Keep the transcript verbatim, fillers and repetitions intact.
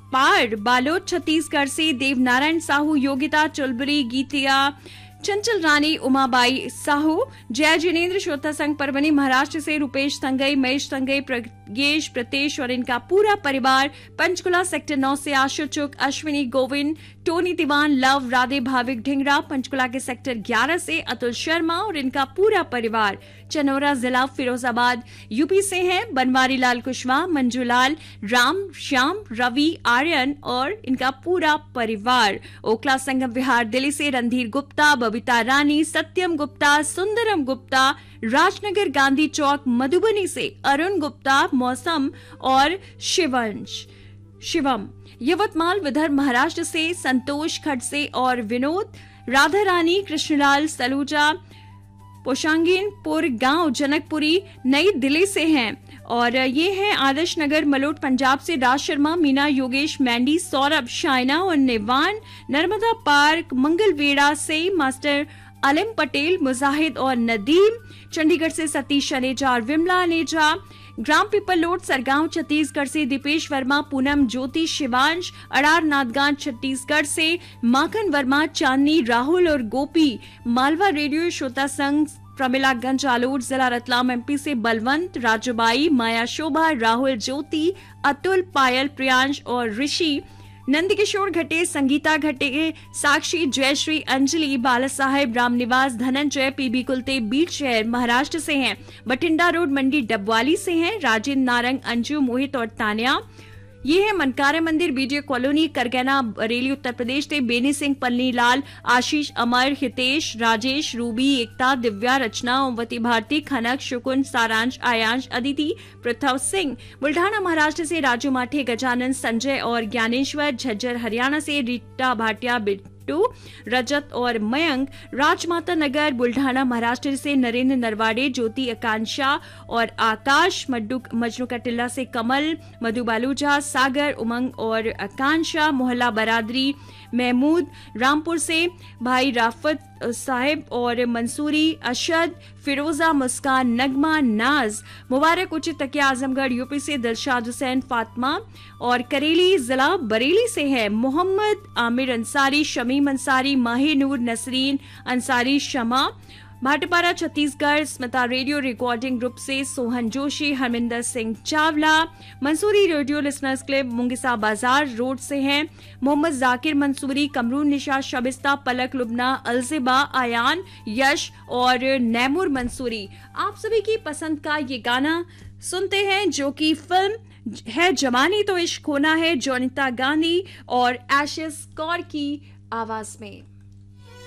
पार बालोद छत्तीसगढ़ से देवनारायण साहू, योगिता चुलबुरी, गीतिया चंचल रानी, उमाबाई साहू, जय जिनेन्द्र श्रोता संघ परभनी महाराष्ट्र से रुपेश संगई, महेश संगई, प्रगेश प्रतेश और इनका पूरा परिवार, पंचकुला सेक्टर नौ से आशु चुक, अश्विनी गोविंद, टोनी दीवान, लव, राधे, भाविक ढिंगरा, पंचकुला के सेक्टर ग्यारह से अतुल शर्मा और इनका पूरा परिवार, चनौरा जिला फिरोजाबाद यूपी से हैं बनवारी लाल कुशवाहा, मंजूलाल, राम, श्याम, रवि, आर्यन और इनका पूरा परिवार, ओखला संगम विहार दिल्ली से रणधीर गुप्ता, बबीता रानी, सत्यम गुप्ता, सुंदरम गुप्ता, राजनगर गांधी चौक मधुबनी से अरुण गुप्ता, मौसम और शिवंश शिवम, यवतमाल विदर्भ महाराष्ट्र से संतोष खड़से और विनोद, राधा रानी, कृष्णलाल सलूजा, पोशांगिनपुर गांव जनकपुरी नई दिल्ली से हैं और ये हैं आदर्श नगर मलोट पंजाब से राज शर्मा, मीना, योगेश, मैंडी, सौरभ, शाइना और निवान, नर्मदा पार्क मंगलवेड़ा से मास्टर अलम पटेल, मुजाहिद और नदीम, चंडीगढ़ से सतीश अनेजा और विमला अनेजा, ग्राम पीपल लोड सरगांव छत्तीसगढ़ से दीपेश वर्मा, पूनम, ज्योति, शिवांश, अड़ार नादगांव छत्तीसगढ़ से माखन वर्मा, चांदनी, राहुल और गोपी, मालवा रेडियो श्रोता संघ प्रमिलागंज आलोट जिला रतलाम एमपी से बलवंत, राजूबाई, माया, शोभा, राहुल, ज्योति, अतुल, पायल, प्रियांश और ऋषि, नंदकिशोर घटे, संगीता घटे, साक्षी, जयश्री, अंजलि, बाला साहेब, रामनिवास, धनंजय, पीबी कुलते बीट शहर महाराष्ट्र से हैं, बठिंडा रोड मंडी डबवाली से हैं, राजेंद्र, नारंग, अंजू, मोहित और तान्या, ये है मनकारा मंदिर बीडीओ कॉलोनी करगना बरेली उत्तर प्रदेश से बेनी सिंह, पन्नी लाल, आशीष, अमर, हितेश, राजेश, रूबी, एकता, दिव्या, रचना, ओमवती भारती, खनक, शुकुन, सारांश, आयांश, अदिति, पृथव सिंह, बुल्ढाना महाराष्ट्र से राजू माठे, गजानन, संजय और ज्ञानेश्वर, झज्जर हरियाणा से रीटा भाटिया, रजत और मयंक, राजमाता नगर बुल्ढाना महाराष्ट्र से नरेंद्र नरवाड़े, ज्योति, आकांक्षा और आकाश, मड्डू मजनू का टिल्ला से कमल, मधु बालूजा, सागर, उमंग और आकांक्षा, मोहल्ला बरादरी महमूद, रामपुर से भाई राफत साहिब और मंसूरी, अशद, फिरोजा, मुस्कान, नगमा, नाज, मुबारक, उचित तकिया आजमगढ़ यूपी से दिलशाद हुसैन, फातिमा और करेली जिला बरेली से है मोहम्मद आमिर अंसारी, शमीम अंसारी, माही नूर, नसरीन अंसारी, शमा, Bhatpara Chhattisgarh Smita radio recording group से Sohan Joshi, Harminder Singh Chawla, Mansuri radio listeners club मुंगिसा बाजार रोड से हैं मोहम्मद जाकिर मंसूरी, कमरून निशा, शबिस्ता, पलक, लुबना, अलजिबा, आयान, यश और नैमुर मंसूरी। आप सभी की पसंद का ये गाना सुनते हैं जो कि फिल्म है जवानी तो इश्क होना है, जोनिता गांधी और एशिस कौर की आवाज में।